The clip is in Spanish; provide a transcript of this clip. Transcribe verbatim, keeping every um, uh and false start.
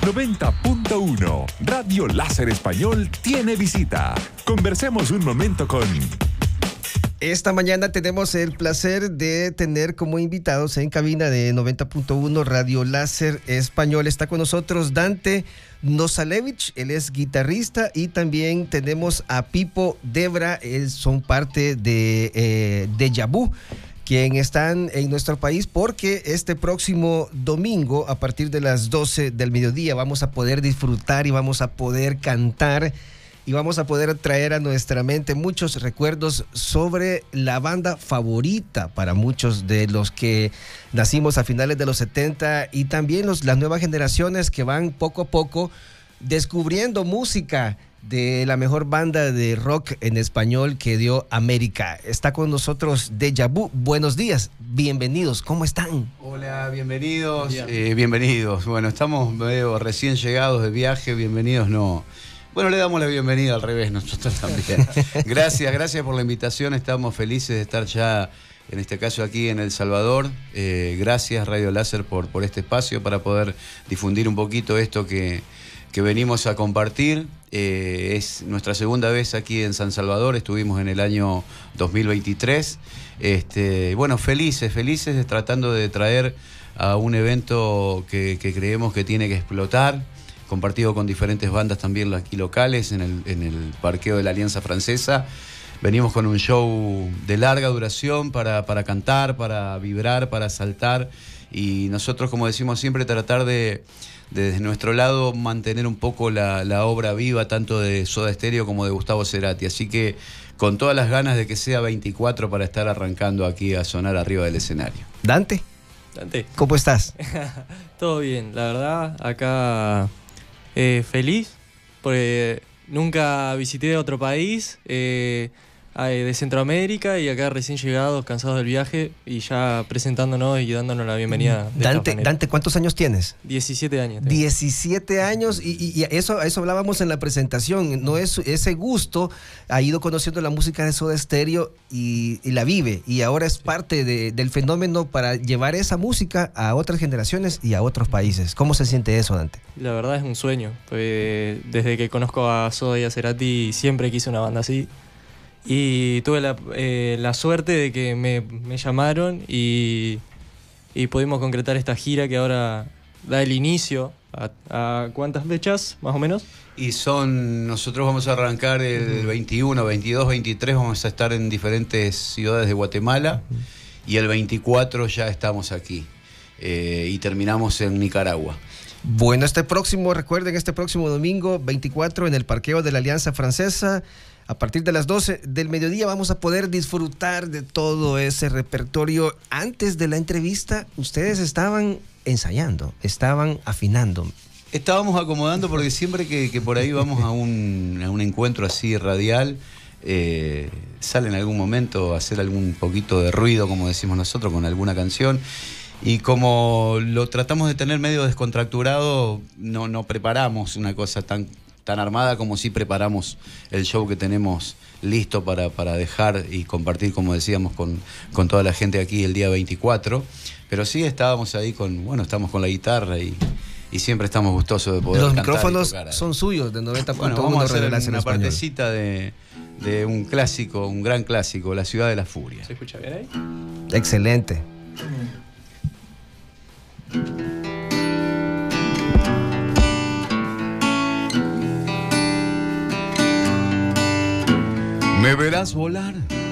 noventa punto uno. Radio Láser Español tiene visita. Conversemos un momento con... Esta mañana tenemos el placer de tener como invitados en cabina de noventa punto uno Radio Láser Español. Está con nosotros Dante Nosalevich, él es guitarrista, y también tenemos a Pipo Debra, él son parte de eh, Deja Vu, quien están en nuestro país porque este próximo domingo a partir de las doce del mediodía vamos a poder disfrutar y vamos a poder cantar y vamos a poder traer a nuestra mente muchos recuerdos sobre la banda favorita para muchos de los que nacimos a finales de los setenta y también los, las nuevas generaciones que van poco a poco descubriendo música de la mejor banda de rock en español que dio América. Está con nosotros Deja Vu. Buenos días, bienvenidos, ¿cómo están? Hola, bienvenidos, eh, bienvenidos. Bueno, estamos medio recién llegados de viaje, bienvenidos no... Bueno, le damos la bienvenida al revés nosotros también. Gracias, gracias por la invitación. Estamos felices de estar ya, en este caso aquí en El Salvador. Eh, gracias Radio Láser por, por este espacio para poder difundir un poquito esto que, que venimos a compartir. Eh, es nuestra segunda vez aquí en San Salvador. Estuvimos en el año dos mil veintitrés. Este, bueno, felices, felices tratando de traer a un evento que, que creemos que tiene que explotar, compartido con diferentes bandas también aquí locales en el, en el parqueo de la Alianza Francesa. Venimos con un show de larga duración para, para cantar, para vibrar, para saltar, y nosotros, como decimos siempre, tratar de, de desde nuestro lado mantener un poco la, la obra viva, tanto de Soda Stereo como de Gustavo Cerati. Así que con todas las ganas de que sea veinticuatro para estar arrancando aquí a sonar arriba del escenario. Dante, Dante. ¿cómo estás? Todo bien, la verdad, acá eh, feliz, porque nunca visité otro país eh, de Centroamérica, y acá recién llegados, cansados del viaje, y ya presentándonos y dándonos la bienvenida. De Dante, Dante, ¿cuántos años tienes? diecisiete años. Tengo. diecisiete años, y, y, y eso, eso hablábamos en la presentación, no es ese gusto, ha ido conociendo la música de Soda Stereo y, y la vive, y ahora es sí. parte de, del fenómeno para llevar esa música a otras generaciones y a otros países. ¿Cómo se siente eso, Dante? La verdad es un sueño, pues desde que conozco a Soda y a Cerati siempre quise una banda así. Y tuve la, eh, la suerte de que me, me llamaron y, y pudimos concretar esta gira que ahora da el inicio. ¿A, a cuántas fechas, más o menos? Y son, nosotros vamos a arrancar el uh-huh. veintiuno, veintidós, veintitrés, vamos a estar en diferentes ciudades de Guatemala, uh-huh. y el veinticuatro ya estamos aquí, eh, y terminamos en Nicaragua. Bueno, este próximo, recuerden, este próximo domingo veinticuatro en el parqueo de la Alianza Francesa, a partir de las doce del mediodía vamos a poder disfrutar de todo ese repertorio. Antes de la entrevista, ustedes estaban ensayando, estaban afinando. Estábamos acomodando porque siempre que, que por ahí vamos a un, a un encuentro así radial, eh, sale en algún momento a hacer algún poquito de ruido, como decimos nosotros, con alguna canción. Y como lo tratamos de tener medio descontracturado, no, no preparamos una cosa tan... tan armada como si preparamos el show que tenemos listo para, para dejar y compartir, como decíamos, con, con toda la gente aquí el día veinticuatro. Pero sí estábamos ahí con, bueno, estamos con la guitarra y, y siempre estamos gustosos de poder Los cantar. Los micrófonos son suyos de noventa punto uno. Bueno, vamos a hacer una español. partecita de, de un clásico, un gran clásico, La Ciudad de la Furia. ¿Se escucha bien ahí? Excelente. Me verás volar